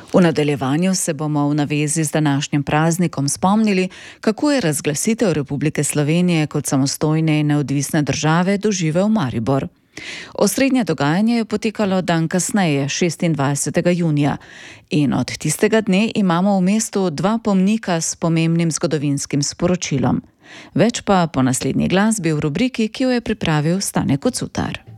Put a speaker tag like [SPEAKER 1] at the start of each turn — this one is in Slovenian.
[SPEAKER 1] V nadaljevanju se bomo v navezi z današnjim praznikom spomnili, kako je razglasitev Republike Slovenije kot samostojne in neodvisne države doživel Maribor. Osrednje dogajanje je potekalo dan kasneje, 26. junija. In od tistega dne imamo v mestu dva pomnika s pomembnim zgodovinskim sporočilom. Več pa po naslednji glasbi v rubriki, ki jo je pripravil Stane Kocutar.